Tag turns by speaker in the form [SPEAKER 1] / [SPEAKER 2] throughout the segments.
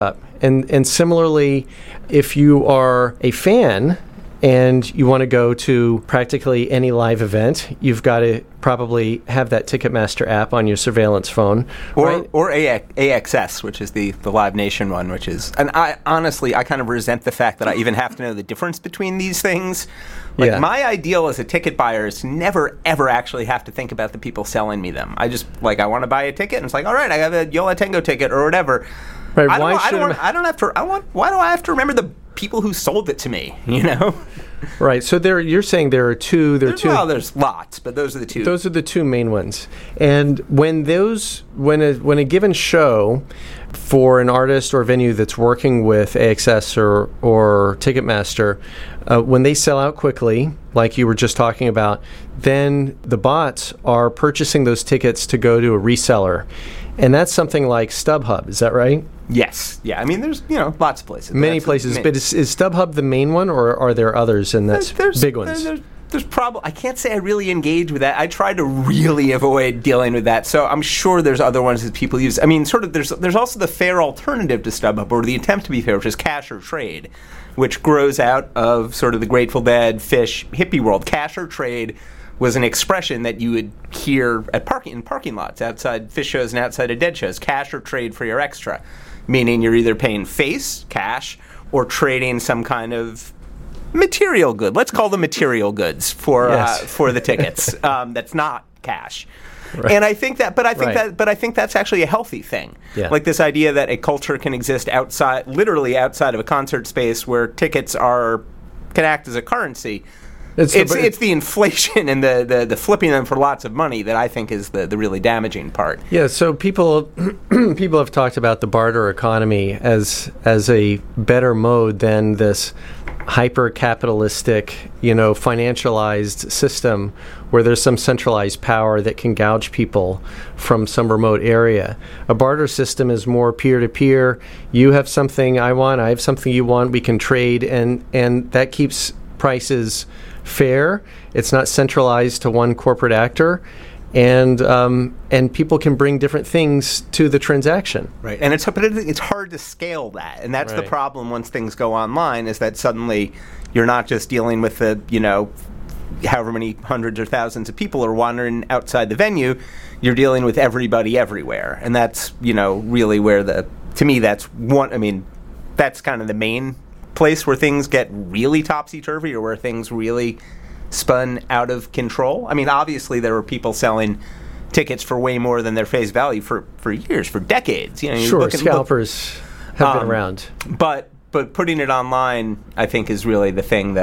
[SPEAKER 1] And similarly, if you are a fan and you want to go to practically any live event, you've got to probably have that Ticketmaster app on your surveillance phone.
[SPEAKER 2] Or AXS, which is the Live Nation one, which is... And I honestly kind of resent the fact that I even have to know the difference between these things. Like, my ideal as a ticket buyer is to never, ever actually have to think about the people selling me them. I just, I want to buy a ticket, and it's like, all right, I have a Yo La Tengo ticket or whatever.
[SPEAKER 1] Right,
[SPEAKER 2] why do I have to remember the people who sold it to me, you know?
[SPEAKER 1] Right. So you're saying there are two.
[SPEAKER 2] Well, there's lots, but those are the two.
[SPEAKER 1] Those are the two main ones. And when a given show for an artist or venue that's working with AXS or Ticketmaster, when they sell out quickly, like you were just talking about, then the bots are purchasing those tickets to go to a reseller. And that's something like StubHub, is that right?
[SPEAKER 2] Yes. Yeah. I mean, there's, lots of places.
[SPEAKER 1] Many places. But is StubHub the main one, or are there others and that's big ones?
[SPEAKER 2] There's probably, I can't say I really engage with that. I try to really avoid dealing with that. So I'm sure there's other ones that people use. I mean, sort of, there's also the fair alternative to StubHub, or the attempt to be fair, which is Cash or Trade, which grows out of sort of the Grateful Dead, Phish, hippie world. Cash or Trade was an expression that you would hear in parking lots, outside Phish shows and outside of Dead shows. Cash or trade for your extra, meaning you're either paying face, cash, or trading some kind of material good. Let's call them material goods for the tickets. That's not cash. Right. And I think that's actually a healthy thing. Yeah. Like this idea that a culture can exist literally outside of a concert space where tickets can act as a currency. It's the inflation and the flipping them for lots of money that I think is the really damaging part.
[SPEAKER 1] Yeah, so people have talked about the barter economy as a better mode than this hyper-capitalistic, financialized system where there's some centralized power that can gouge people from some remote area. A barter system is more peer-to-peer. You have something I want, I have something you want, we can trade, and that keeps prices fair. It's not centralized to one corporate actor, and people can bring different things to the transaction.
[SPEAKER 2] Right, and it's hard to scale that, and that's the problem once things go online, is that suddenly you're not just dealing with the however many hundreds or thousands of people are wandering outside the venue. You're dealing with everybody everywhere, and that's really where to me that's kind of the main place where things get really topsy-turvy, or where things really spun out of control. I mean, obviously there were people selling tickets for way more than their face value for years, for decades.
[SPEAKER 1] Sure, scalpers have been around.
[SPEAKER 2] But putting it online, I think, is really the thing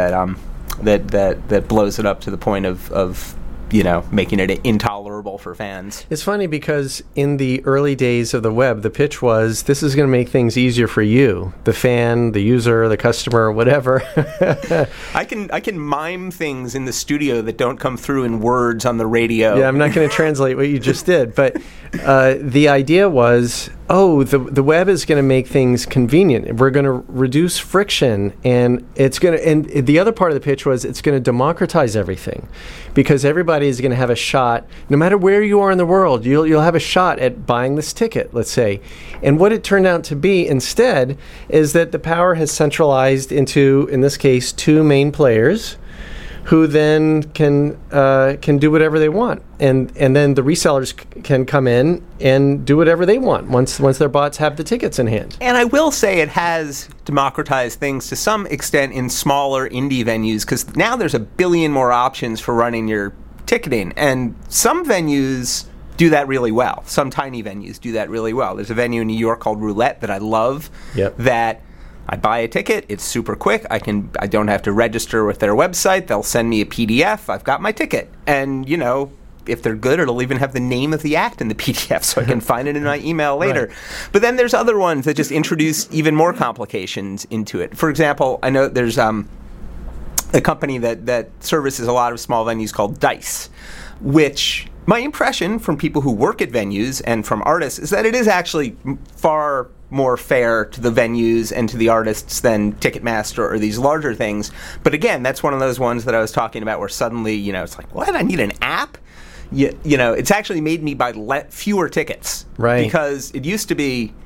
[SPEAKER 2] that blows it up to the point of making it intolerable for fans.
[SPEAKER 1] It's funny because in the early days of the web, the pitch was, this is going to make things easier for you, the fan, the user, the customer, whatever.
[SPEAKER 2] I can mime things in the studio that don't come through in words on the radio.
[SPEAKER 1] Yeah, I'm not going to translate what you just did, but the idea was, the web is going to make things convenient. We're going to reduce friction, and the other part of the pitch was it's going to democratize everything, because everybody is going to have a shot, no matter where you are in the world, you'll have a shot at buying this ticket, let's say. And what it turned out to be instead is that the power has centralized into, in this case, two main players, who then can do whatever they want, and then the resellers can come in and do whatever they want once their bots have the tickets in hand.
[SPEAKER 2] And I will say it has democratized things to some extent in smaller indie venues, because now there's a billion more options for running your ticketing, and some venues do that really well. Some tiny venues do that really well. There's a venue in New York called Roulette that I love.
[SPEAKER 1] Yep.
[SPEAKER 2] That I buy a ticket, it's super quick, I don't have to register with their website, they'll send me a PDF, I've got my ticket. And, if they're good, it'll even have the name of the act in the PDF, so I can find it in my email later. Right. But then there's other ones that just introduce even more complications into it. For example, I know there's a company that services a lot of small venues called Dice, which my impression from people who work at venues and from artists is that it is actually far more fair to the venues and to the artists than Ticketmaster or these larger things. But again, that's one of those ones that I was talking about where suddenly, it's like, what? I need an app? It's actually made me buy fewer tickets.
[SPEAKER 1] Right.
[SPEAKER 2] Because it used to be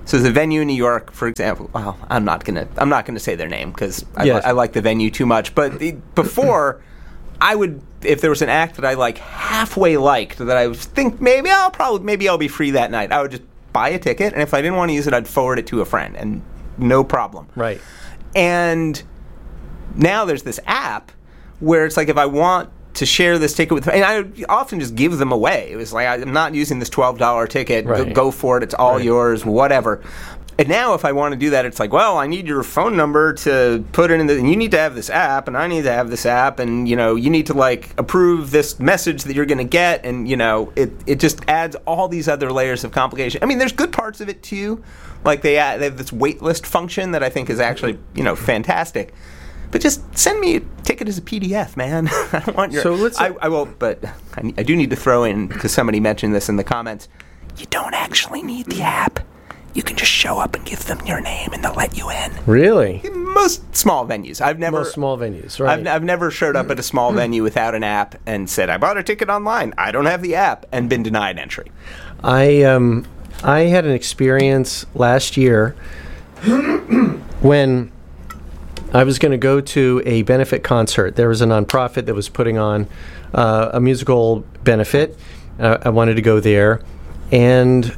[SPEAKER 2] So the venue in New York, for example. Well, I'm not gonna say their name because
[SPEAKER 1] Yes.
[SPEAKER 2] I like the venue too much. But before, I would, if there was an act that I like halfway liked, that I think maybe I'll be free that night, I would just buy a ticket, and if I didn't want to use it, I'd forward it to a friend, and no problem.
[SPEAKER 1] Right.
[SPEAKER 2] And now there's this app where it's like, if I want to share this ticket with, and I often just give them away. It was like, I'm not using this $12 ticket.
[SPEAKER 1] Right.
[SPEAKER 2] Go for it. It's all yours, whatever. And now if I want to do that, it's like, well, I need your phone number to put it in and you need to have this app, and I need to have this app, and, you need to, like, approve this message that you're going to get, and, it just adds all these other layers of complication. I mean, there's good parts of it, too. Like, they have this waitlist function that I think is actually, fantastic. But just send me a ticket as a PDF, man. I don't want your...
[SPEAKER 1] So let's...
[SPEAKER 2] I will, but I do need to throw in, because somebody mentioned this in the comments, you don't actually need the app. You can just show up and give them your name, and they'll let you in.
[SPEAKER 1] Really?
[SPEAKER 2] Most small venues.
[SPEAKER 1] Most small venues, right.
[SPEAKER 2] I've never showed up at a small venue without an app and said, I bought a ticket online. I don't have the app, and been denied entry.
[SPEAKER 1] I had an experience last year when I was going to go to a benefit concert. There was a nonprofit that was putting on a musical benefit. I wanted to go there, and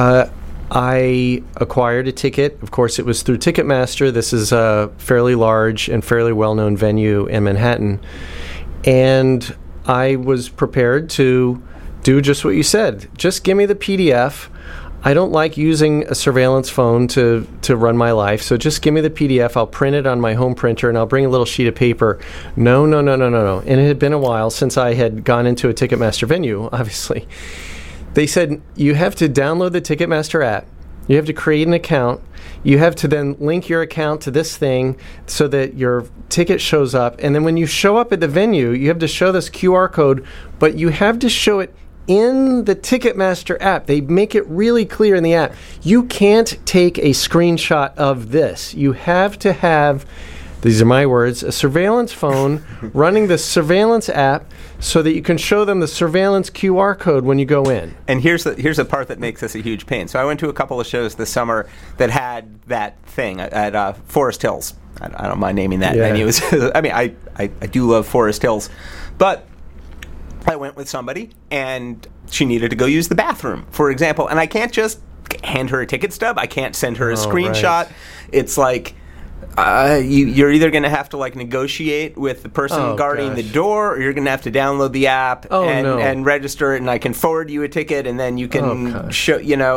[SPEAKER 1] I acquired a ticket. Of course, it was through Ticketmaster. This is a fairly large and fairly well-known venue in Manhattan. And I was prepared to do just what you said. Just give me the PDF. I don't like using a surveillance phone to run my life, so just give me the PDF. I'll print it on my home printer, and I'll bring a little sheet of paper. No. And it had been a while since I had gone into a Ticketmaster venue, obviously. They said, you have to download the Ticketmaster app. You have to create an account. You have to then link your account to this thing so that your ticket shows up. And then when you show up at the venue, you have to show this QR code, but you have to show it in the Ticketmaster app. They make it really clear in the app. You can't take a screenshot of this. You have to have, these are my words, a surveillance phone running the surveillance app so that you can show them the surveillance QR code when you go in.
[SPEAKER 2] And here's the part that makes this a huge pain. So I went to a couple of shows this summer that had that thing at Forest Hills. I don't mind naming that venue. I mean, I do love Forest Hills. But I went with somebody, and she needed to go use the bathroom, for example. And I can't just hand her a ticket stub. I can't send her a screenshot. Right. It's like... you're either going to have to like negotiate with the person guarding the door, or you're going to have to download the app and register it, and I can forward you a ticket, and then you can show,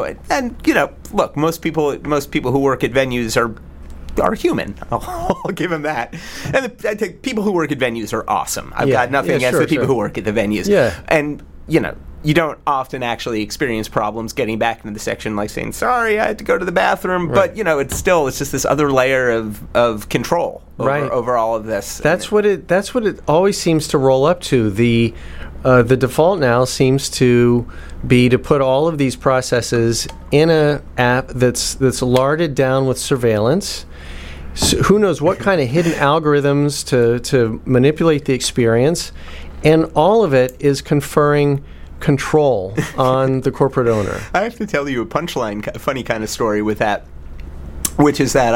[SPEAKER 2] look, most people who work at venues are human. I'll give them that. And I think people who work at venues are awesome. I've got nothing against the people who work at the venues. Yeah. And, you don't often actually experience problems getting back into the section, like saying, sorry, I had to go to the bathroom. Right. But, it's just this other layer of control over all of this.
[SPEAKER 1] That's what it always seems to roll up to. The default now seems to be to put all of these processes in an app that's larded down with surveillance. So who knows what kind of hidden algorithms to manipulate the experience. And all of it is conferring control on the corporate owner.
[SPEAKER 2] I have to tell you a funny kind of story with that, which is that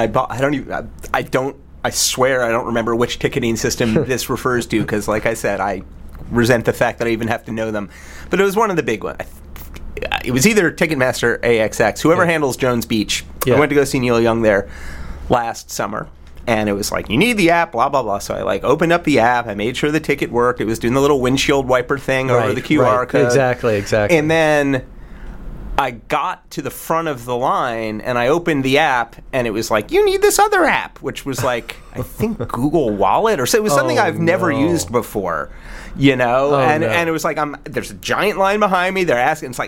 [SPEAKER 2] I swear I don't remember which ticketing system this refers to, because like I said, I resent the fact that I even have to know them. But it was one of the big ones. It was either Ticketmaster, AXX, whoever handles Jones Beach. I went to go see Neil Young there last summer. And it was like, you need the app, blah, blah, blah. So I opened up the app. I made sure the ticket worked. It was doing the little windshield wiper thing over the QR code.
[SPEAKER 1] Exactly.
[SPEAKER 2] And then I got to the front of the line, and I opened the app, and it was like, you need this other app, which was like, I think Google Wallet, or so. It was something I've never used before, and it was like, there's a giant line behind me. They're asking, it's like,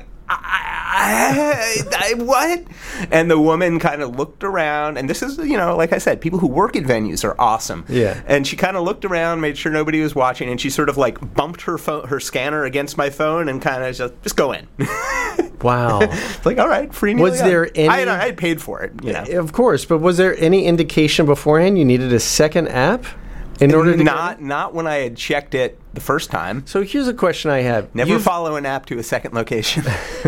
[SPEAKER 2] what? And the woman kind of looked around, and this is, like I said, people who work at venues are awesome. Yeah. And she kind of looked around, made sure nobody was watching, and she sort of like bumped her scanner against my phone and kind of just go in.
[SPEAKER 1] Wow.
[SPEAKER 2] It's like, all right, free Neil
[SPEAKER 1] Was
[SPEAKER 2] Young.
[SPEAKER 1] there any...
[SPEAKER 2] I had paid for it,
[SPEAKER 1] Of course, but was there any indication beforehand you needed a second app? in order to
[SPEAKER 2] not when I had checked it the first time.
[SPEAKER 1] So here's a question I have.
[SPEAKER 2] Never follow an app to a second location.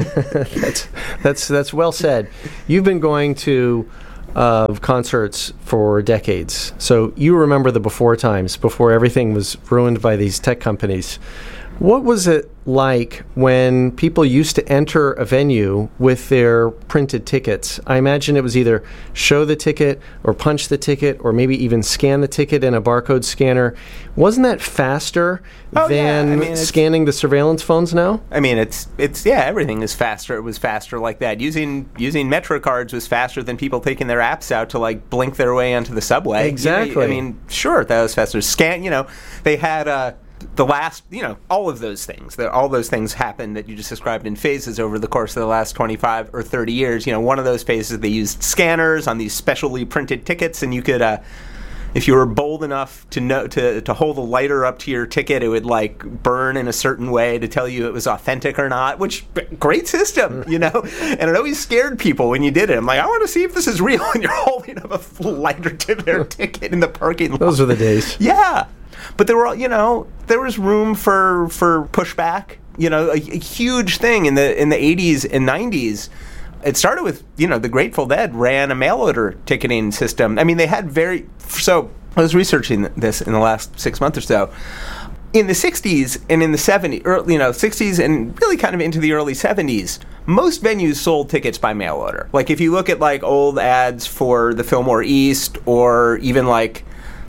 [SPEAKER 1] That's well said. You've been going to concerts for decades, so you remember the before times, before everything was ruined by these tech companies. What was it like when people used to enter a venue with their printed tickets? I imagine it was either show the ticket or punch the ticket or maybe even scan the ticket in a barcode scanner. Wasn't that faster than scanning the surveillance phones now?
[SPEAKER 2] I mean, it's everything is faster. It was faster like that. Using Metro cards was faster than people taking their apps out to like blink their way onto the subway.
[SPEAKER 1] Exactly.
[SPEAKER 2] I mean, sure, that was faster. Scan, they had the last, all of those things. All those things happened that you just described in phases over the course of the last 25 or 30 years. One of those phases, they used scanners on these specially printed tickets, and you could, if you were bold enough to hold a lighter up to your ticket, it would like burn in a certain way to tell you it was authentic or not. Which great system, and it always scared people when you did it. I'm like, I want to see if this is real, and you're holding up a lighter to their ticket in the parking lot.
[SPEAKER 1] Those are the days.
[SPEAKER 2] Yeah. But there were, there was room for pushback. A huge thing in the 80s and 90s. It started with, the Grateful Dead ran a mail order ticketing system. I mean, they had so I was researching this in the last 6 months or so. In the 60s and in the 70s, 60s and really kind of into the early 70s, most venues sold tickets by mail order. Like if you look at like old ads for the Fillmore East or even like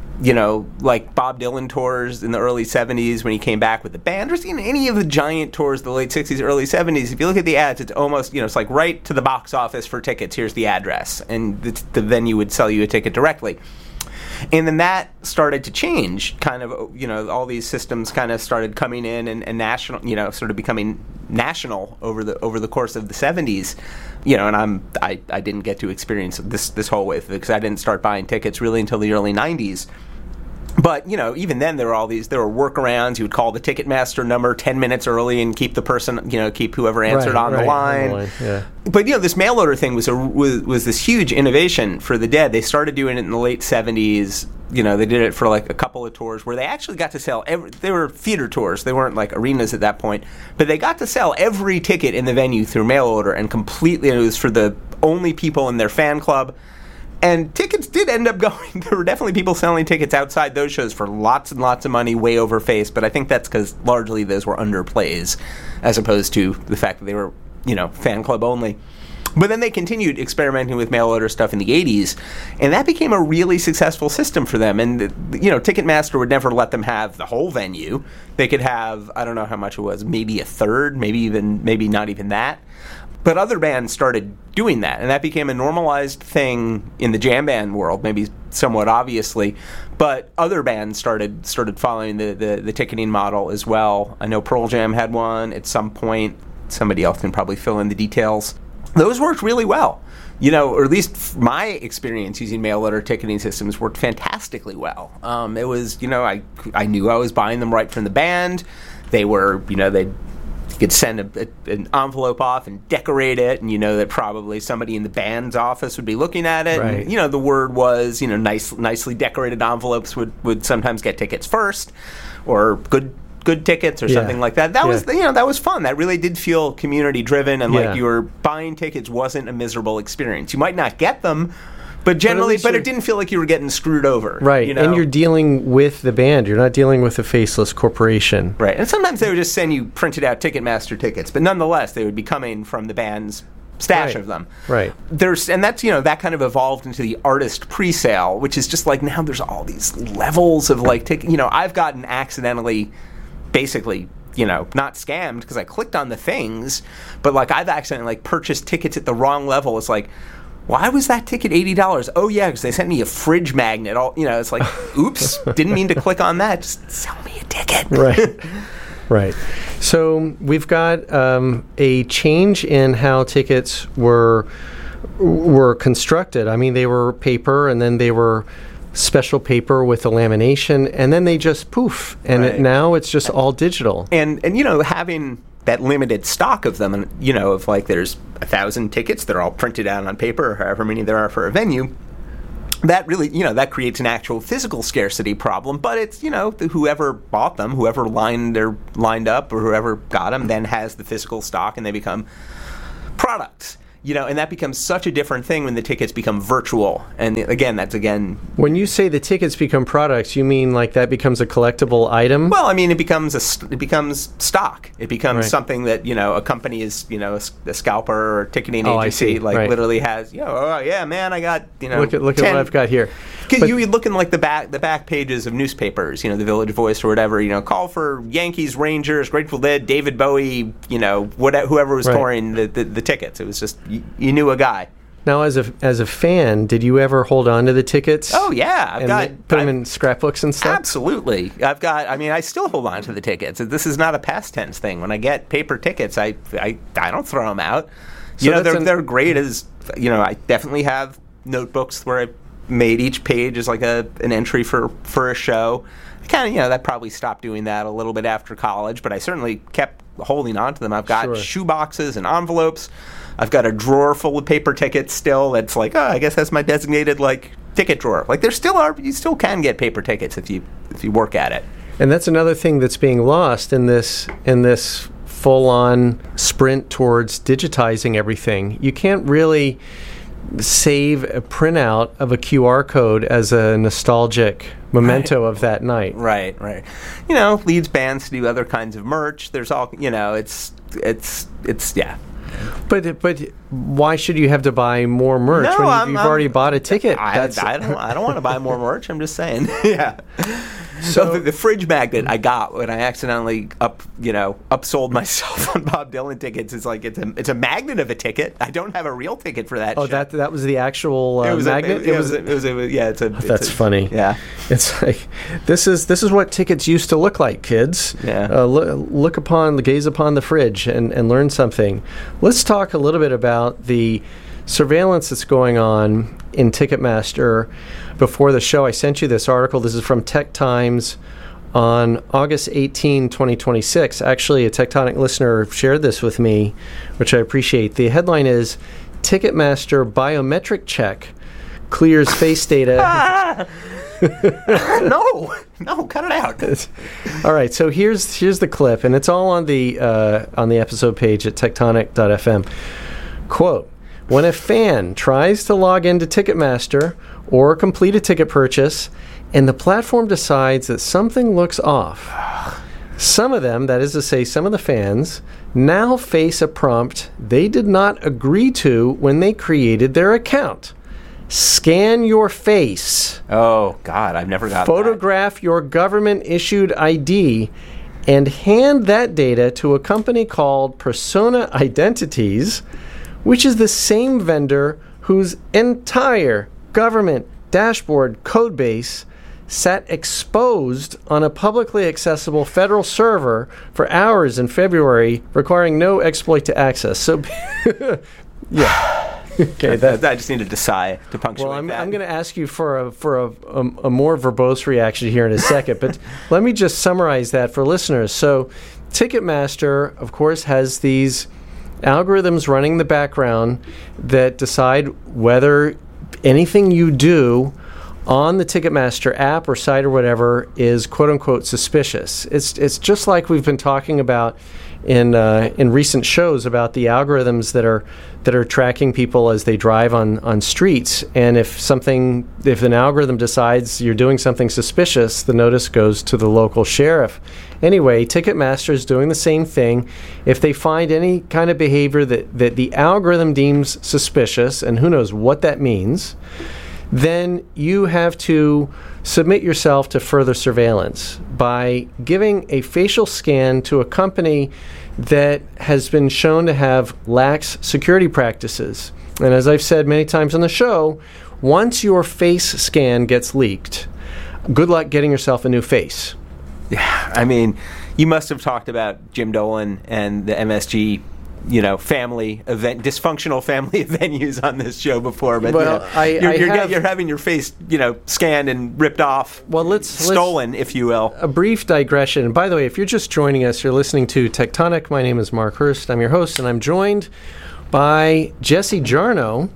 [SPEAKER 2] Bob Dylan tours in the early 70s when he came back with the band, or seen any of the giant tours of the late 60s, early 70s, if you look at the ads, it's almost, it's like right to the box office for tickets, here's the address, and the venue would sell you a ticket directly. And then that started to change, kind of, all these systems kind of started coming in and national, sort of becoming national over the course of the 70s. And I didn't get to experience this whole way because I didn't start buying tickets really until the early 90s. But, even then there were workarounds. You would call the Ticketmaster number 10 minutes early and keep the person, keep whoever answered on the line.
[SPEAKER 1] Yeah.
[SPEAKER 2] But, this mail order thing was this huge innovation for the Dead. They started doing it in the late 70s. They did it for like a couple of tours where they actually got to sell they were theater tours. They weren't like arenas at that point. But they got to sell every ticket in the venue through mail order, and completely, it was for the only people in their fan club. And tickets did end up going. There were definitely people selling tickets outside those shows for lots and lots of money, way over face. But I think that's because largely those were underplays, as opposed to the fact that they were, fan club only. But then they continued experimenting with mail order stuff in the 80s, and that became a really successful system for them. And, Ticketmaster would never let them have the whole venue. They could have, I don't know how much it was, maybe a third, maybe not even that. But other bands started doing that, and that became a normalized thing in the jam band world, maybe somewhat obviously. But other bands started following the ticketing model as well. I know Pearl Jam had one at some point. Somebody else can probably fill in the details. Those worked really well. Or at least my experience using mail order ticketing systems worked fantastically well. It was, I knew I was buying them right from the band. They were, you could send an envelope off and decorate it, and that probably somebody in the band's office would be looking at it.
[SPEAKER 1] Right.
[SPEAKER 2] And, the word was, nicely decorated envelopes would sometimes get tickets first, or good tickets or something like that. That was that was fun. That really did feel community driven, and like you were buying tickets wasn't a miserable experience. You might not get them, but generally, but it didn't feel like you were getting screwed over.
[SPEAKER 1] Right, and you're dealing with the band. You're not dealing with a faceless corporation.
[SPEAKER 2] Right, and sometimes they would just send you printed out Ticketmaster tickets, but nonetheless, they would be coming from the band's stash of them.
[SPEAKER 1] Right.
[SPEAKER 2] And that's, that kind of evolved into the artist pre-sale, which is just like now there's all these levels of like ticket. I've gotten accidentally, basically, not scammed because I clicked on the things, but like I've accidentally like purchased tickets at the wrong level. It's like, why was that ticket $80? Oh yeah, because they sent me a fridge magnet. It's like, oops, didn't mean to click on that. Just sell me a ticket.
[SPEAKER 1] Right. Right. So we've got a change in how tickets were constructed. I mean, they were paper, and then they were special paper with the lamination, and then they just poof, and now it's just all digital.
[SPEAKER 2] And having that limited stock of them, and of like there's 1,000 tickets, they're all printed out on paper, or however many there are for a venue. that really, that creates an actual physical scarcity problem. But it's, whoever bought them, whoever lined up, or whoever got them, then has the physical stock, and they become products. And that becomes such a different thing when the tickets become virtual. And again,
[SPEAKER 1] when you say the tickets become products, you mean like that becomes a collectible item?
[SPEAKER 2] Well, I mean, it becomes stock. It becomes something that, a company is, a scalper or ticketing agency, literally has, oh yeah, man, I got,
[SPEAKER 1] look at what I've got here.
[SPEAKER 2] Because you look in like the back pages of newspapers, the Village Voice or whatever, call for Yankees, Rangers, Grateful Dead, David Bowie, whoever was touring the tickets. It was just, you knew a guy.
[SPEAKER 1] Now, as a fan, did you ever hold on to the tickets?
[SPEAKER 2] Oh yeah,
[SPEAKER 1] put them in scrapbooks and stuff.
[SPEAKER 2] Absolutely, I still hold on to the tickets. This is not a past tense thing. When I get paper tickets, I don't throw them out. They're great. I definitely have notebooks where I made each page as like an entry for a show. I kind of that probably stopped doing that a little bit after college, but I certainly kept holding on to them. I've got shoe boxes and envelopes. I've got a drawer full of paper tickets still. That's like, I guess that's my designated ticket drawer. There still are. You still can get paper tickets if you work at it.
[SPEAKER 1] And that's another thing that's being lost in this full-on sprint towards digitizing everything. You can't really save a printout of a QR code as a nostalgic memento of that night.
[SPEAKER 2] Right. Leads bands to do other kinds of merch. There's all, it's yeah.
[SPEAKER 1] But why should you have to buy more merch when you've already bought a ticket?
[SPEAKER 2] I don't want to buy more merch. I'm just saying. Yeah. So the fridge magnet I got when I accidentally upsold myself on Bob Dylan tickets is it's a magnet of a ticket. I don't have a real ticket for that.
[SPEAKER 1] Oh,
[SPEAKER 2] shit.
[SPEAKER 1] that was the actual magnet. That's funny.
[SPEAKER 2] Yeah.
[SPEAKER 1] It's like this is what tickets used to look like, kids.
[SPEAKER 2] Yeah.
[SPEAKER 1] Gaze upon the fridge and learn something. Let's talk a little bit about the surveillance that's going on in Ticketmaster. Before the show, I sent you this article. This is from Tech Times on August 18, 2026. Actually, a Tectonic listener shared this with me, which I appreciate. The headline is, Ticketmaster Biometric Check Clears Face Data.
[SPEAKER 2] No, cut it out.
[SPEAKER 1] All right, so here's the clip, and it's all on the episode page at tectonic.fm. Quote, when a fan tries to log into Ticketmaster or complete a ticket purchase, and the platform decides that something looks off, some of them, that is to say some of the fans, now face a prompt they did not agree to when they created their account. Scan your face.
[SPEAKER 2] Oh, God, I've never got
[SPEAKER 1] Photograph your government-issued ID and hand that data to a company called Persona Identities, which is the same vendor whose entire government dashboard code base sat exposed on a publicly accessible federal server for hours in February, requiring no exploit to access. So, yeah. Okay,
[SPEAKER 2] I just needed to sigh to punctuate
[SPEAKER 1] that.
[SPEAKER 2] Well,
[SPEAKER 1] I'm going to ask you for a more verbose reaction here in a second, but let me just summarize that for listeners. So, Ticketmaster, of course, has these algorithms running in the background that decide whether anything you do on the Ticketmaster app or site or whatever is quote-unquote suspicious. It's just like we've been talking about in recent shows about the algorithms that are tracking people as they drive on streets. And if an algorithm decides you're doing something suspicious, the notice goes to the local sheriff. Anyway, Ticketmaster is doing the same thing. If they find any kind of behavior that the algorithm deems suspicious, and who knows what that means, then you have to submit yourself to further surveillance by giving a facial scan to a company that has been shown to have lax security practices. And as I've said many times on the show, once your face scan gets leaked, good luck getting yourself a new face.
[SPEAKER 2] Yeah, I mean, you must have talked about Jim Dolan and the MSG, family event, dysfunctional family venues on this show before, but you're having your face, scanned and ripped off.
[SPEAKER 1] Well,
[SPEAKER 2] stolen, if you will.
[SPEAKER 1] A brief digression. And by the way, if you're just joining us, you're listening to Tectonic. My name is Mark Hurst. I'm your host, and I'm joined by Jesse Jarnow,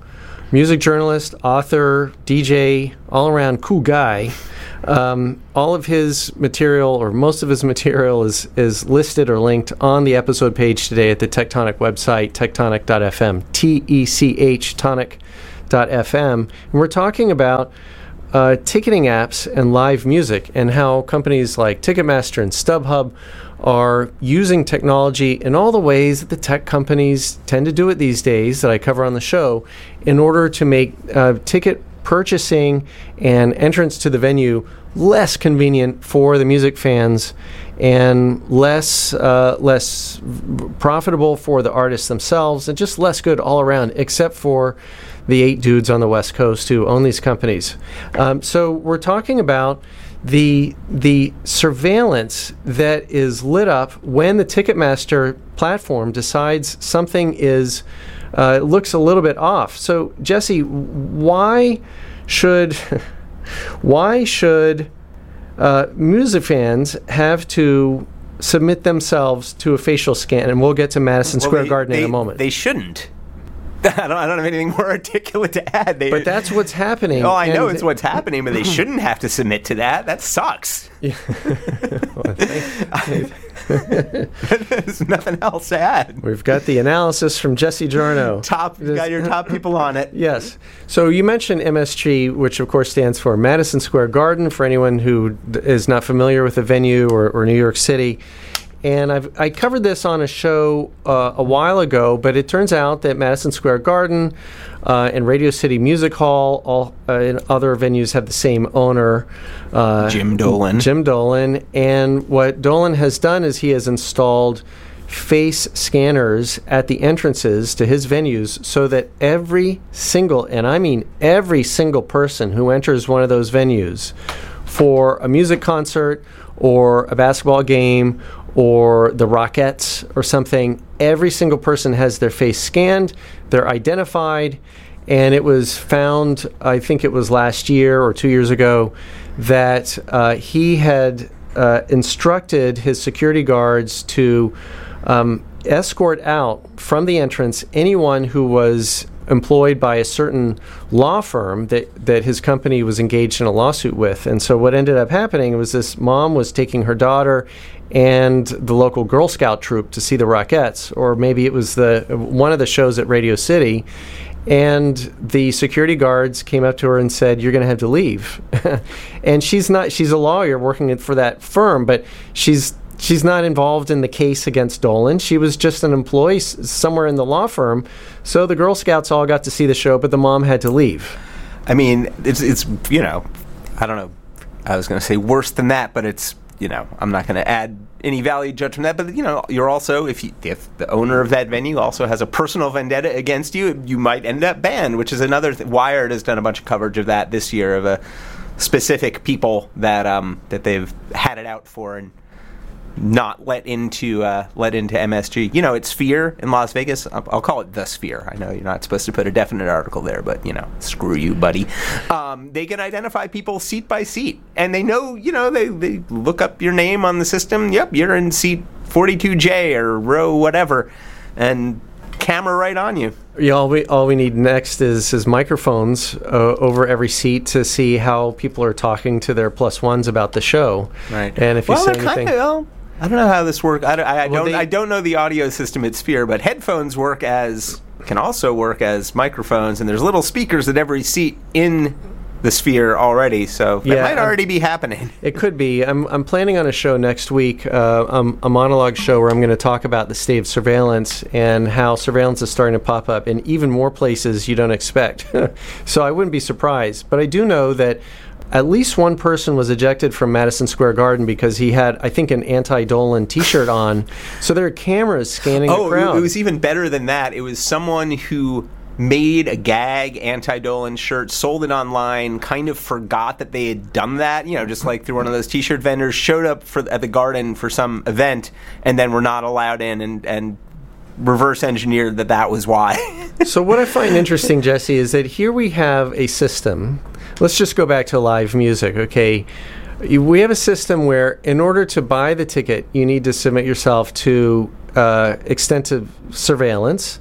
[SPEAKER 1] music journalist, author, DJ, all-around cool guy. All of his material, or most of his material, is listed or linked on the episode page today at the Tectonic website, tectonic.fm, T-E-C-H, tonic.fm. And we're talking about ticketing apps and live music, and how companies like Ticketmaster and StubHub are using technology in all the ways that the tech companies tend to do it these days that I cover on the show, in order to make ticket purchasing and entrance to the venue less convenient for the music fans, and less profitable for the artists themselves, and just less good all around, except for the 8 dudes on the West Coast who own these companies. So we're talking about the surveillance that is lit up when the Ticketmaster platform decides something is looks a little bit off. So Jesse, why should music fans have to submit themselves to a facial scan? And we'll get to Madison Square Garden in a moment.
[SPEAKER 2] They shouldn't. I don't have anything more articulate to add.
[SPEAKER 1] But that's what's happening.
[SPEAKER 2] Oh, I know it's what's happening, but they shouldn't have to submit to that. That sucks.
[SPEAKER 1] Yeah.
[SPEAKER 2] There's nothing else to add.
[SPEAKER 1] We've got the analysis from Jesse Giorno.
[SPEAKER 2] You got your top people on it.
[SPEAKER 1] Yes. So you mentioned MSG, which of course stands for Madison Square Garden, for anyone who is not familiar with the venue, or New York City. And I covered this on a show a while ago, but it turns out that Madison Square Garden and Radio City Music Hall and other venues have the same owner.
[SPEAKER 2] Jim Dolan.
[SPEAKER 1] Jim Dolan. And what Dolan has done is he has installed face scanners at the entrances to his venues, so that every single, and I mean every single person who enters one of those venues for a music concert or a basketball game or the Rockettes or something, every single person has their face scanned, they're identified, and it was found, I think it was last year or 2 years ago, that he had instructed his security guards to escort out from the entrance anyone who was employed by a certain law firm that his company was engaged in a lawsuit with. And so what ended up happening was this mom was taking her daughter and the local Girl Scout troop to see the Rockettes, or maybe it was one of the shows at Radio City, and the security guards came up to her and said, "You're going to have to leave." And she's a lawyer working for that firm, but she's not involved in the case against Dolan. She was just an employee somewhere in the law firm. So the Girl Scouts all got to see the show, but the mom had to leave.
[SPEAKER 2] I mean, it's I don't know. I was going to say worse than that, but it's, I'm not going to add any value judgment to that. But, you're also, if the owner of that venue also has a personal vendetta against you, you might end up banned, which is another thing. Wired has done a bunch of coverage of that this year, of specific people that they've had it out for and not let into MSG. It's Sphere in Las Vegas. I'll call it the Sphere. I know you're not supposed to put a definite article there, but screw you, buddy. They can identify people seat by seat, and they know. They look up your name on the system. Yep, you're in seat 42J or row whatever, and camera right on you.
[SPEAKER 1] Yeah, all we need next is microphones over every seat to see how people are talking to their plus ones about the show.
[SPEAKER 2] Right.
[SPEAKER 1] And if you say anything.
[SPEAKER 2] I don't know how this works. I don't know the audio system at Sphere, but headphones can also work as microphones, and there's little speakers at every seat in the Sphere already, so that might already be happening.
[SPEAKER 1] It could be. I'm planning on a show next week, a monologue show where I'm going to talk about the state of surveillance and how surveillance is starting to pop up in even more places you don't expect. So I wouldn't be surprised. But I do know that at least one person was ejected from Madison Square Garden because he had, I think, an anti-Dolan T-shirt on. So there are cameras scanning the crowd.
[SPEAKER 2] It was even better than that. It was someone who made a gag anti-Dolan shirt, sold it online, kind of forgot that they had done that, just like through one of those T-shirt vendors, showed up at the Garden for some event, and then were not allowed in, and reverse engineered that was why.
[SPEAKER 1] So what I find interesting, Jesse, is that here we have a system. Let's just go back to live music, okay? We have a system where in order to buy the ticket, you need to submit yourself to extensive surveillance.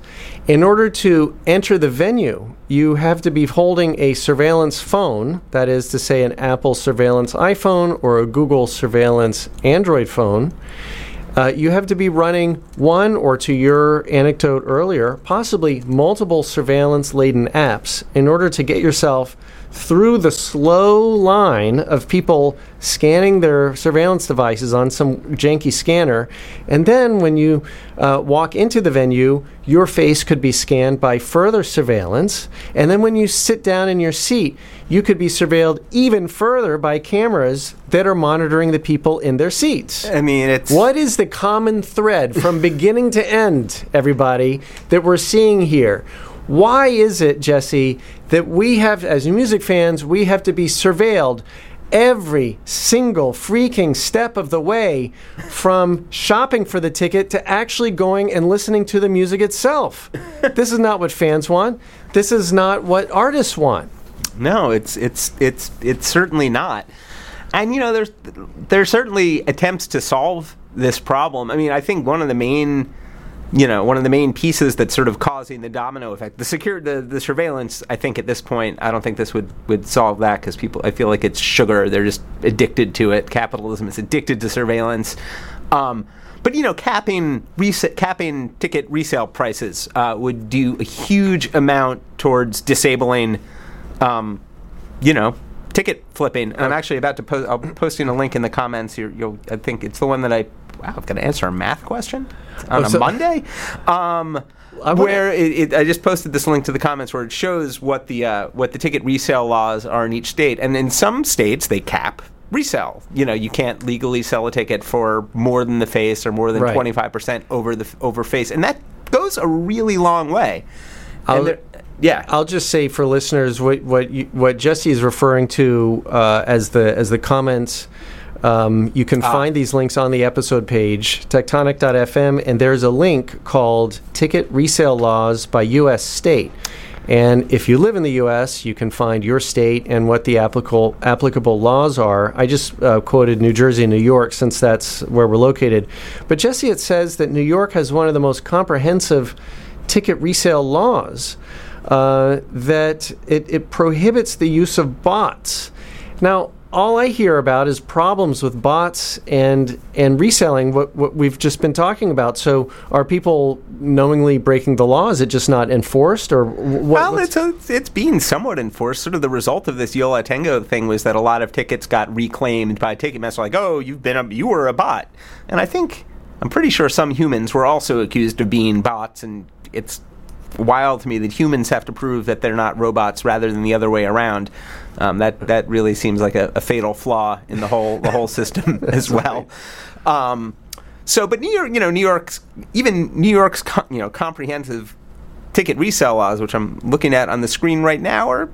[SPEAKER 1] In order to enter the venue, you have to be holding a surveillance phone, that is to say an Apple surveillance iPhone or a Google surveillance Android phone. You have to be running one, or to your anecdote earlier, possibly multiple surveillance-laden apps in order to get yourself through the slow line of people scanning their surveillance devices on some janky scanner. And then when you walk into the venue, your face could be scanned by further surveillance. And then when you sit down in your seat, you could be surveilled even further by cameras that are monitoring the people in their seats.
[SPEAKER 2] I mean, it's...
[SPEAKER 1] What is the common thread from beginning to end, everybody, that we're seeing here? Why is it, Jesse, that we have, as music fans, we have to be surveilled every single freaking step of the way, from shopping for the ticket to actually going and listening to the music itself? This is not what fans want. This is not what artists want.
[SPEAKER 2] No, it's certainly not. And, you know, there's certainly attempts to solve this problem. I mean, I think one of the main pieces that's sort of causing the domino effect, the surveillance, I think at this point, I don't think this would solve that, because I feel like it's sugar. They're just addicted to it. Capitalism is addicted to surveillance. But, you know, capping ticket resale prices would do a huge amount towards disabling, ticket flipping. I'm actually about to I'm posting a link in the comments here. I think it's the one that I've got to answer a math question on a Monday. Where I just posted this link to the comments where it shows what the ticket resale laws are in each state, and in some states they cap resale. You know, you can't legally sell a ticket for more than the face or more than 25% over face, and that goes a really long way. I'll just say for listeners what Jesse is referring to as the comments. You can find these links on the episode page, tectonic.fm, and there's a link called Ticket Resale Laws by U.S. State. And if you live in the U.S., you can find your state and what the applicable laws are. I just quoted New Jersey and New York, since that's where we're located. But Jesse, it says that New York has one of the most comprehensive ticket resale laws, that it prohibits the use of bots. Now, all I hear about is problems with bots and reselling what we've just been talking about. So are people knowingly breaking the law? Is it just not enforced? Or Well, it's being somewhat enforced. Sort of the result of this Yo La Tengo thing was that a lot of tickets got reclaimed by Ticketmaster, like, oh, you were a bot. And I'm pretty sure some humans were also accused of being bots, and it's wild to me that humans have to prove that they're not robots rather than the other way around. That really seems like a fatal flaw in the whole system as well. But New York's comprehensive ticket resale laws, which I'm looking at on the screen right now, are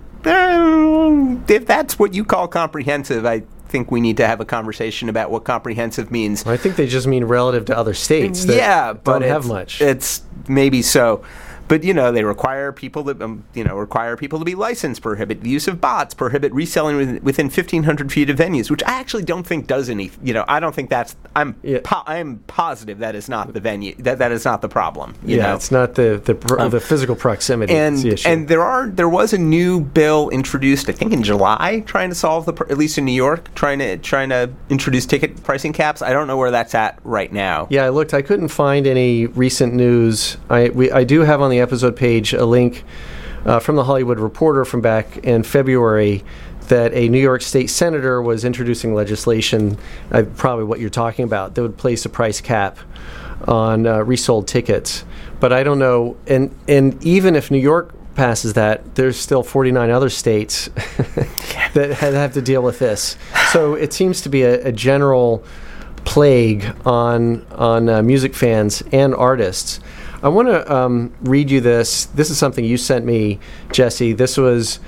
[SPEAKER 2] if that's what you call comprehensive, I think we need to have a conversation about what comprehensive means.
[SPEAKER 1] Well, I think they just mean relative to other states that don't have much.
[SPEAKER 2] It's maybe so. But, they require people to be licensed, prohibit the use of bots, prohibit reselling within 1,500 feet of venues, which I actually don't think does any. I don't think that's. I'm positive that is not the venue. That is not the problem.
[SPEAKER 1] It's not the physical proximity.
[SPEAKER 2] And
[SPEAKER 1] the issue.
[SPEAKER 2] And there was a new bill introduced, I think in July, trying to solve at least in New York, trying to introduce ticket pricing caps. I don't know where that's at right now.
[SPEAKER 1] Yeah, I looked. I couldn't find any recent news. I do have on the episode page a link from the Hollywood Reporter from back in February that a New York State senator was introducing legislation, probably what you're talking about, that would place a price cap on resold tickets. But I don't know, and even if New York passes that, there's still 49 other states that have to deal with this. So it seems to be a general plague on music fans and artists. I want to read you this. This is something you sent me, Jesse. This was,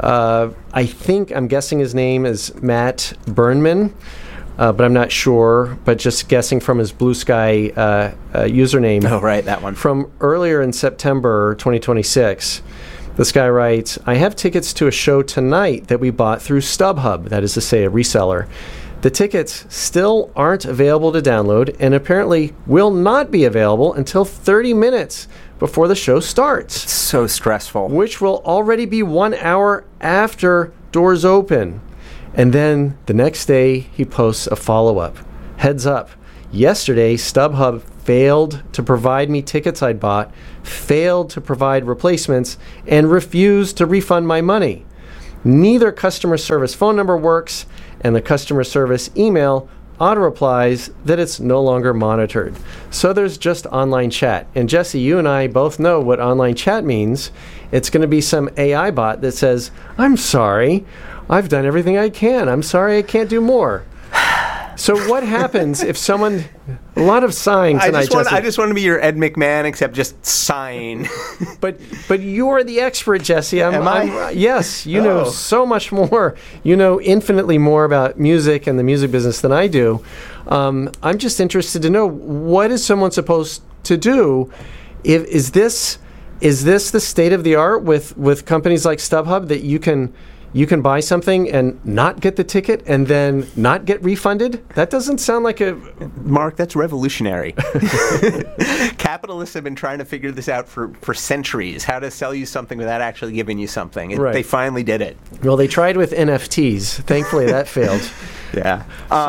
[SPEAKER 1] I'm guessing his name is Matt Burnman, but I'm not sure. But just guessing from his Blue Sky username.
[SPEAKER 2] Oh, right, that one.
[SPEAKER 1] From earlier in September 2026. This guy writes, I have tickets to a show tonight that we bought through StubHub, that is to say, a reseller. The tickets still aren't available to download and apparently will not be available until 30 minutes before the show starts.
[SPEAKER 2] It's so stressful.
[SPEAKER 1] Which will already be 1 hour after doors open. And then the next day, he posts a follow-up. Heads up. Yesterday, StubHub failed to provide me tickets I'd bought, failed to provide replacements, and refused to refund my money. Neither customer service phone number works, and the customer service email auto-replies that it's no longer monitored. So there's just online chat. And Jesse, you and I both know what online chat means. It's going to be some AI bot that says, I'm sorry, I've done everything I can. I'm sorry I can't do more. So what happens if someone... A lot of sighing tonight, Jesse.
[SPEAKER 2] I just want to be your Ed McMahon, except just sighing.
[SPEAKER 1] But you are the expert, Jesse.
[SPEAKER 2] Am I?
[SPEAKER 1] Yes, you know so much more. You know infinitely more about music and the music business than I do. I'm just interested to know, what is someone supposed to do? Is this the state of the art with companies like StubHub, that you can buy something and not get the ticket and then not get refunded? That doesn't sound like a...
[SPEAKER 2] Mark, that's revolutionary. Capitalists have been trying to figure this out for centuries, how to sell you something without actually giving you something.
[SPEAKER 1] Right.
[SPEAKER 2] They finally did it.
[SPEAKER 1] Well, they tried with NFTs. Thankfully, that failed.
[SPEAKER 2] Yeah.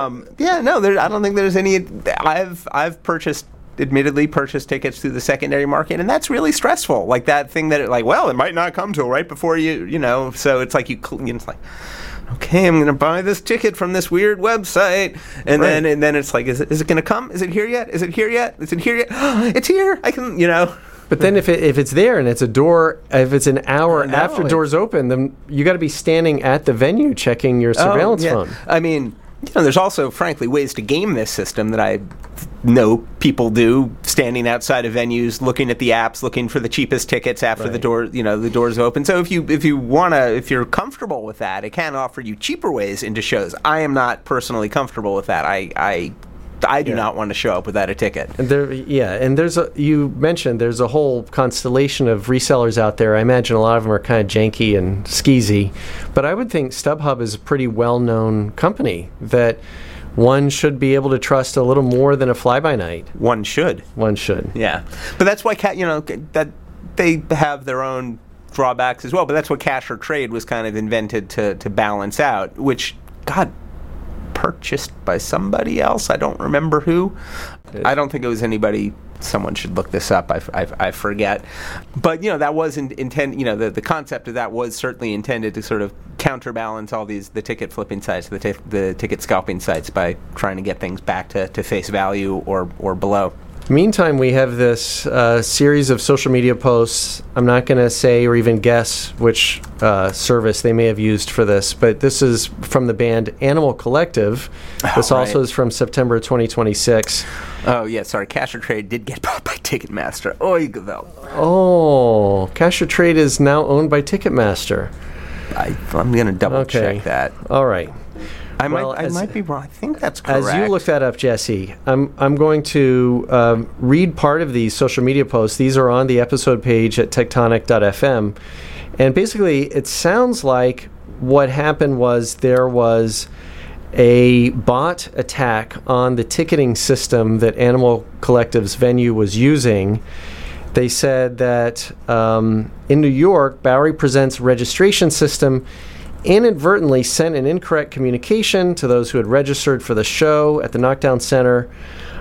[SPEAKER 2] I don't think there's any... I've admittedly purchased tickets through the secondary market, and that's really stressful. Like that thing that it might not come till right before so it's like it's like, okay, I'm going to buy this ticket from this weird website, and then it's like, is it going to come? Is it here yet? Is it here yet? Is it here yet? It's here. I can,
[SPEAKER 1] But then if it's there and it's if it's an hour after doors open, then you got to be standing at the venue checking your surveillance phone.
[SPEAKER 2] I mean, there's also, frankly, ways to game this system that I know people do, standing outside of venues, looking at the apps, looking for the cheapest tickets after the doors open. So if you're comfortable with that, it can offer you cheaper ways into shows. I am not personally comfortable with that. I do not want to show up without a ticket.
[SPEAKER 1] And you mentioned there's a whole constellation of resellers out there. I imagine a lot of them are kind of janky and skeezy, but I would think StubHub is a pretty well-known company that one should be able to trust a little more than a fly-by-night.
[SPEAKER 2] One should. Yeah, but that's why that they have their own drawbacks as well. But that's what Cash or Trade was kind of invented to balance out, which got purchased by somebody else. I don't remember who. I don't think it was anybody. Someone should look this up. I forget. But that was intended. The concept of that was certainly intended to sort of counterbalance all the ticket flipping sites, the ticket scalping sites, by trying to get things back to face value or below.
[SPEAKER 1] Meantime, we have this series of social media posts. I'm not going to say or even guess which service they may have used for this, but this is from the band Animal Collective. This also is from September 2026.
[SPEAKER 2] Oh, yeah, sorry. Cash or Trade did get bought by Ticketmaster. Oy Gewalt.
[SPEAKER 1] Oh, Cash or Trade is now owned by Ticketmaster.
[SPEAKER 2] I'm going to double check that.
[SPEAKER 1] All right.
[SPEAKER 2] I might be wrong. I think that's correct.
[SPEAKER 1] As you look that up, Jesse, I'm going to read part of these social media posts. These are on the episode page at tectonic.fm. And basically, it sounds like what happened was there was a bot attack on the ticketing system that Animal Collective's venue was using. They said that in New York, Bowery Presents registration system inadvertently sent an incorrect communication to those who had registered for the show at the Knockdown Center.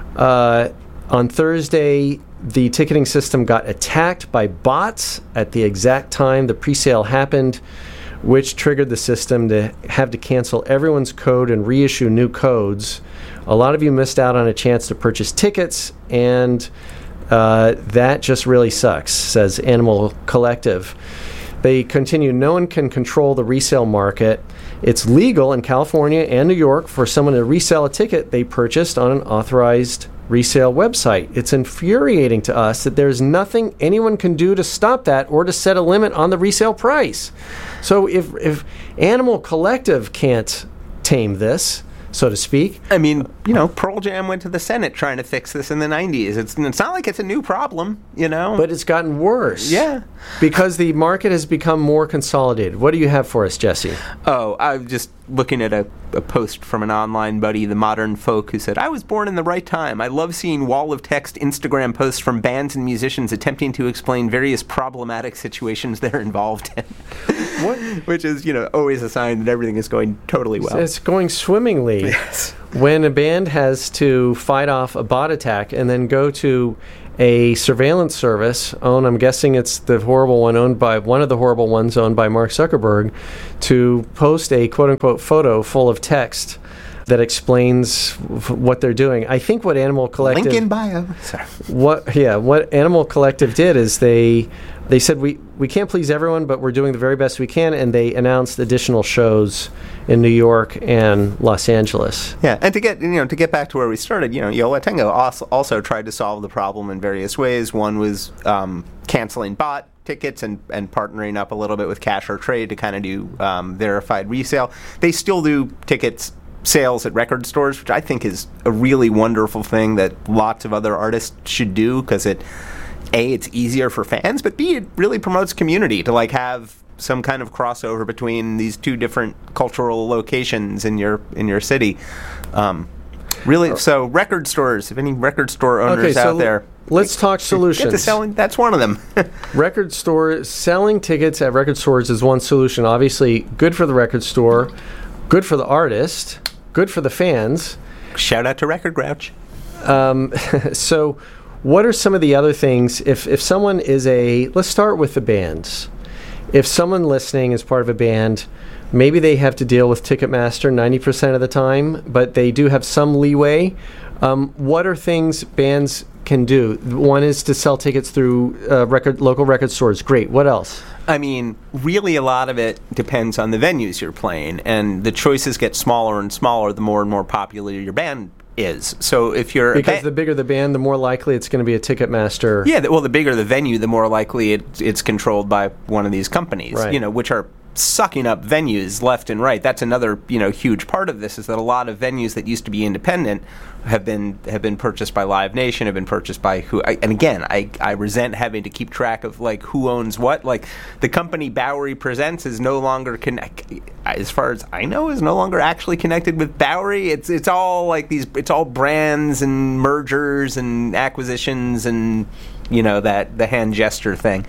[SPEAKER 1] On Thursday, the ticketing system got attacked by bots at the exact time the presale happened, which triggered the system to have to cancel everyone's code and reissue new codes. A lot of you missed out on a chance to purchase tickets, and that just really sucks, says Animal Collective. They continue, no one can control the resale market. It's legal in California and New York for someone to resell a ticket they purchased on an authorized resale website. It's infuriating to us that there's nothing anyone can do to stop that or to set a limit on the resale price. So if Animal Collective can't tame this, so to speak.
[SPEAKER 2] I mean, Pearl Jam went to the Senate trying to fix this in the 90s. It's not like it's a new problem,
[SPEAKER 1] But it's gotten worse.
[SPEAKER 2] Yeah.
[SPEAKER 1] Because the market has become more consolidated. What do you have for us, Jesse?
[SPEAKER 2] Oh, I just looking at a post from an online buddy, The Modern Folk, who said, "I was born in the right time. I love seeing wall of text Instagram posts from bands and musicians attempting to explain various problematic situations they're involved in." Which is, always a sign that everything is going totally well.
[SPEAKER 1] It's going swimmingly.
[SPEAKER 2] Yes.
[SPEAKER 1] When a band has to fight off a bot attack and then go to a surveillance service, I'm guessing it's the horrible one one of the horrible ones owned by Mark Zuckerberg, to post a quote-unquote photo full of text that explains what they're doing. I think what Animal Collective...
[SPEAKER 2] Link in bio. Sorry.
[SPEAKER 1] What Animal Collective did is they said, we can't please everyone, but we're doing the very best we can, and they announced additional shows in New York and Los Angeles.
[SPEAKER 2] Yeah, and to get back to where we started, Yo La Tengo also tried to solve the problem in various ways. One was canceling bot tickets and partnering up a little bit with Cash or Trade to kind of do verified resale. They still do tickets sales at record stores, which I think is a really wonderful thing that lots of other artists should do, because it's easier for fans, but B, it really promotes community to have some kind of crossover between these two different cultural locations in your city. Really, so record stores, if any record store owners out there,
[SPEAKER 1] let's talk solutions.
[SPEAKER 2] Get to selling, that's one of them.
[SPEAKER 1] Record store, selling tickets at record stores is one solution. Obviously, good for the record store, good for the artist, good for the fans.
[SPEAKER 2] Shout out to Record Grouch.
[SPEAKER 1] So what are some of the other things, if someone is let's start with the bands. If someone listening is part of a band, maybe they have to deal with Ticketmaster 90% of the time, but they do have some leeway. What are things bands can do? One is to sell tickets through local record stores. Great. What else?
[SPEAKER 2] I mean, really a lot of it depends on the venues you're playing, and the choices get smaller and smaller the more and more popular your band is. So if you're...
[SPEAKER 1] Because the bigger the band, the more likely it's going to be a Ticketmaster.
[SPEAKER 2] Yeah, well, the bigger the venue, the more likely it's controlled by one of these companies,
[SPEAKER 1] right,
[SPEAKER 2] which are sucking up venues left and right. That's another, huge part of this, is that a lot of venues that used to be independent have been purchased by Live Nation, have been purchased by who. And again, I resent having to keep track of who owns what. The company Bowery Presents is no longer as far as I know, is no longer actually connected with Bowery. It's all it's all brands and mergers and acquisitions and the hand gesture thing.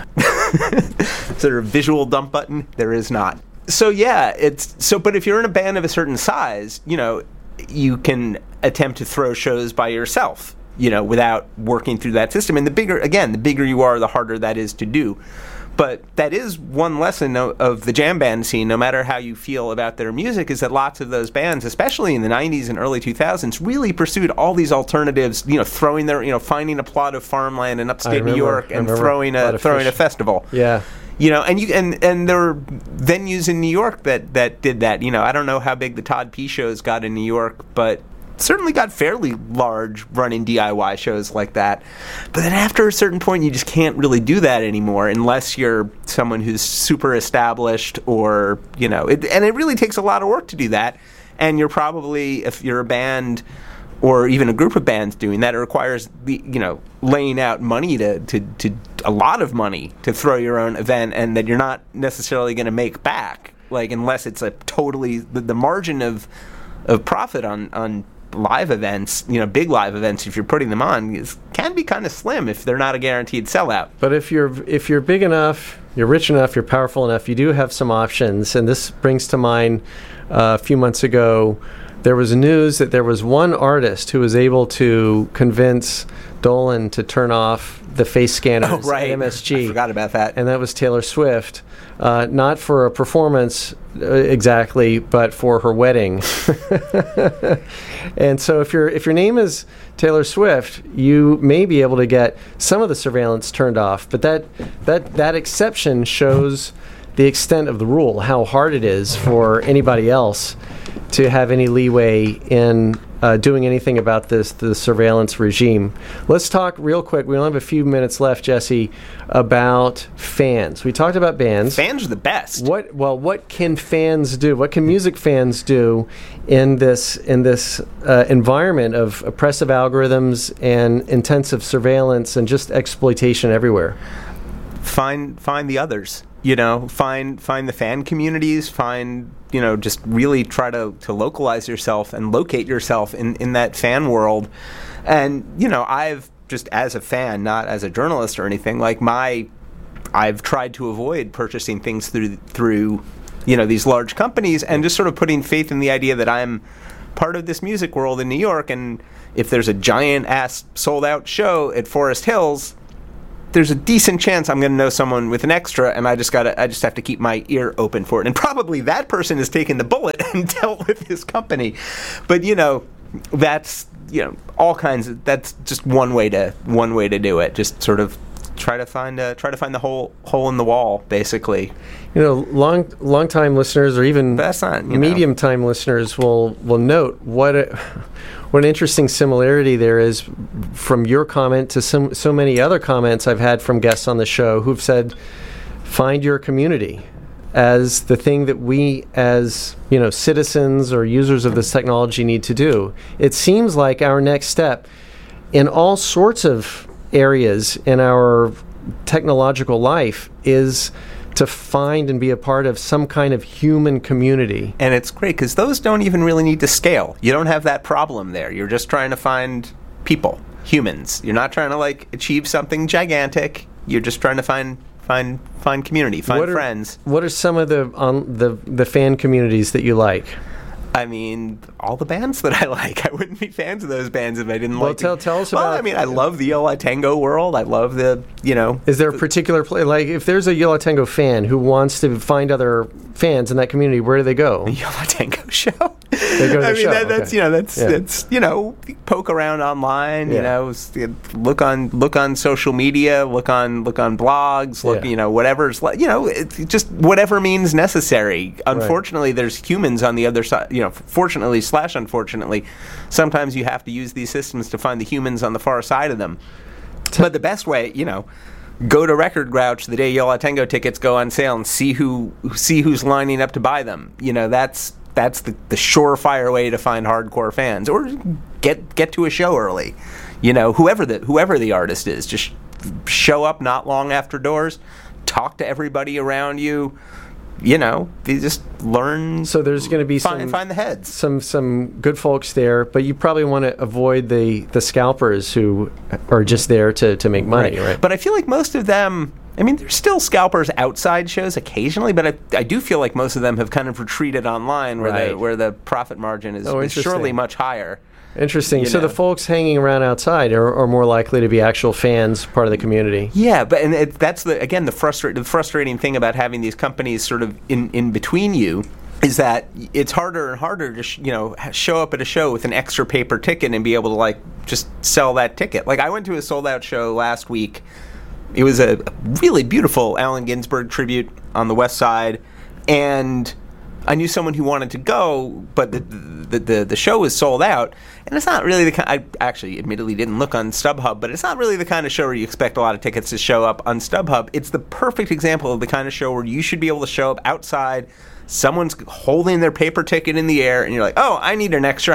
[SPEAKER 2] Is there a visual dump button? There is not. So yeah, but if you're in a band of a certain size, you can attempt to throw shows by yourself, without working through that system. And the bigger you are, the harder that is to do. But that is one lesson of the jam band scene, no matter how you feel about their music, is that lots of those bands, especially in the 90s and early 2000s, really pursued all these alternatives, throwing finding a plot of farmland in upstate New York and throwing a festival.
[SPEAKER 1] Yeah.
[SPEAKER 2] And there were venues in New York that did that. I don't know how big the Todd P shows got in New York, but certainly got fairly large running DIY shows like that. But then after a certain point, you just can't really do that anymore unless you're someone who's super established, or and it really takes a lot of work to do that. And you're probably, if you're a band or even a group of bands doing that, it requires laying out money to a lot of money to throw your own event, and that you're not necessarily going to make back, unless it's a totally the margin of profit on live events, big live events, if you're putting them on, can be kind of slim if they're not a guaranteed sellout.
[SPEAKER 1] But if you're big enough, you're rich enough, you're powerful enough, you do have some options. And this brings to mind a few months ago, there was news that there was one artist who was able to convince Dolan to turn off the face scanners at MSG.
[SPEAKER 2] I forgot about that.
[SPEAKER 1] And that was Taylor Swift. Not for a performance exactly, but for her wedding. And so if your name is Taylor Swift, you may be able to get some of the surveillance turned off. But that exception shows the extent of the rule, how hard it is for anybody else to have any leeway in doing anything about the surveillance regime. Let's talk real quick. We only have a few minutes left, Jesse, about fans. We talked about bands.
[SPEAKER 2] Fans are the best.
[SPEAKER 1] What can fans do? What can music fans do in this environment of oppressive algorithms and intensive surveillance and just exploitation everywhere?
[SPEAKER 2] Find the others. find the fan communities, just really try to localize yourself and locate yourself in that fan world. And, I've just, as a fan, not as a journalist or anything, I've tried to avoid purchasing things through these large companies, and just sort of putting faith in the idea that I'm part of this music world in New York, and if there's a giant ass sold out show at Forest Hills, there's a decent chance I'm going to know someone with an extra, and I just have to keep my ear open for it. And probably that person has taken the bullet and dealt with his company. But that's all kinds of, that's just one way to do it. Just sort of try to find the hole in the wall, basically.
[SPEAKER 1] Long time listeners, or even medium time listeners will note what an interesting similarity there is from your comment to so many other comments I've had from guests on the show who've said, find your community as the thing that we as citizens or users of this technology need to do. It seems like our next step in all sorts of areas in our technological life is to find and be a part of some kind of human community.
[SPEAKER 2] And it's great because those don't even really need to scale. You don't have that problem there. You're just trying to find people, humans. You're not trying to achieve something gigantic. You're just trying to find community, friends.
[SPEAKER 1] What are some of the fan communities that you like?
[SPEAKER 2] I mean, all the bands that I like. I wouldn't be fans of those bands if I didn't like them.
[SPEAKER 1] Well, tell us about...
[SPEAKER 2] Well, I mean, I love the Yo La Tengo world. I love the,
[SPEAKER 1] Is there a particular place... if there's a Yo La Tengo fan who wants to find other fans in that community, where do they go?
[SPEAKER 2] The Yo La Tengo show.
[SPEAKER 1] They go to the show.
[SPEAKER 2] That's poke around online, look on social media, look on blogs, whatever's, it's just whatever means necessary. Unfortunately, there's humans on the other side, fortunately / unfortunately, sometimes you have to use these systems to find the humans on the far side of them. But the best way, go to Record Grouch the day Yo La Tengo tickets go on sale and see who's lining up to buy them. That's the surefire way to find hardcore fans, or get to a show early. Whoever the artist is, just show up not long after doors, talk to everybody around you. You just learn.
[SPEAKER 1] So there's going to be
[SPEAKER 2] find the heads.
[SPEAKER 1] Some good folks there, but you probably want to avoid the scalpers who are just there to make money, right?
[SPEAKER 2] But I feel like most of them. I mean, there's still scalpers outside shows occasionally, but I do feel like most of them have kind of retreated online, where the profit margin is surely much higher.
[SPEAKER 1] Interesting. So the folks hanging around outside are more likely to be actual fans, part of the community.
[SPEAKER 2] Yeah, but that's the frustrating thing about having these companies sort of in between you. Is that it's harder and harder to show up at a show with an extra paper ticket and be able to just sell that ticket. I went to a sold out show last week. It was a really beautiful Allen Ginsberg tribute on the West Side, and I knew someone who wanted to go, but the show was sold out, and it's not really the kind. I actually, admittedly, didn't look on StubHub, but it's not really the kind of show where you expect a lot of tickets to show up on StubHub. It's the perfect example of the kind of show where you should be able to show up outside. Someone's holding their paper ticket in the air, and you're like, "Oh, I need an extra,"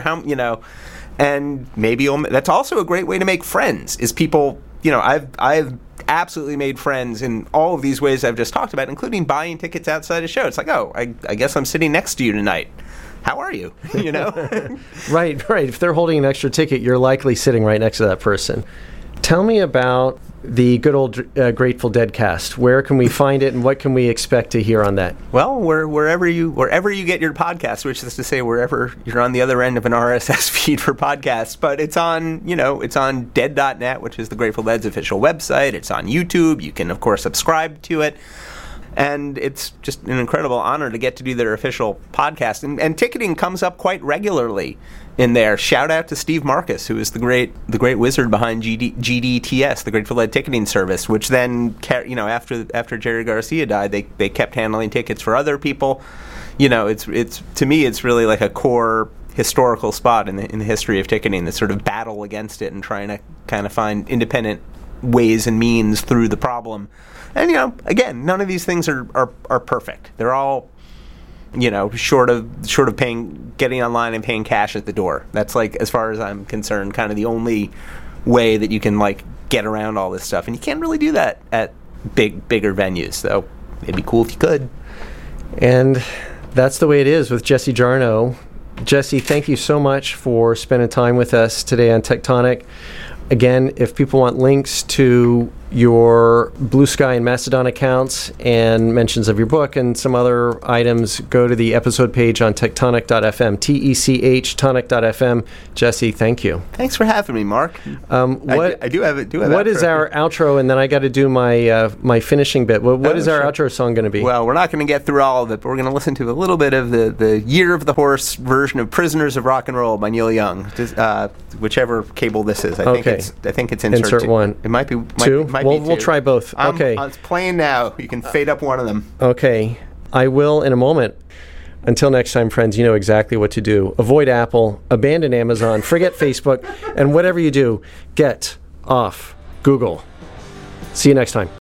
[SPEAKER 2] and maybe that's also a great way to make friends. Is people, I've absolutely made friends in all of these ways I've just talked about, including buying tickets outside a show. It's like, oh, I guess I'm sitting next to you tonight. How are you?
[SPEAKER 1] Right. If they're holding an extra ticket, you're likely sitting right next to that person. Tell me about the good old Grateful Dead cast. Where can we find it, and what can we expect to hear on that?
[SPEAKER 2] Well, wherever you get your podcasts, which is to say wherever you're on the other end of an RSS feed for podcasts. But it's on, it's on dead.net, which is the Grateful Dead's official website. It's on YouTube. You can, of course, subscribe to it. And it's just an incredible honor to get to do their official podcast. And ticketing comes up quite regularly in there. Shout out to Steve Marcus, who is the great wizard behind GDTS, the Grateful Dead ticketing service, which then, after Jerry Garcia died, they kept handling tickets for other people. It's to me, it's really like a core historical spot in the history of ticketing, this sort of battle against it and trying to kind of find independent ways and means through the problem. And, again, none of these things are perfect. They're all, short of getting online and paying cash at the door. That's, as far as I'm concerned, kind of the only way that you can, get around all this stuff. And you can't really do that at bigger venues. So, it'd be cool if you could.
[SPEAKER 1] And that's the way it is with Jesse Jarnow. Jesse, thank you so much for spending time with us today on Tectonic. Again, if people want links to your Blue Sky and Mastodon accounts and mentions of your book and some other items, go to the episode page on tectonic.fm, T-E-C-H, tonic.fm. Jesse, thank you.
[SPEAKER 2] Thanks for having me, Mark. I do have
[SPEAKER 1] what is our outro? And then I got to do my my finishing bit. What is our outro song going to be?
[SPEAKER 2] Well, we're not going to get through all of it, but we're going to listen to a little bit of the Year of the Horse version of Prisoners of Rock and Roll by Neil Young. Whichever cable this is. I think it's insert two.
[SPEAKER 1] One.
[SPEAKER 2] It might be
[SPEAKER 1] two.
[SPEAKER 2] Might
[SPEAKER 1] we'll
[SPEAKER 2] be two.
[SPEAKER 1] We'll try both. Okay.
[SPEAKER 2] It's playing now. You can fade up one of them.
[SPEAKER 1] Okay. I will in a moment. Until next time, friends, you know exactly what to do. Avoid Apple, abandon Amazon, forget Facebook, and whatever you do, get off Google. See you next time.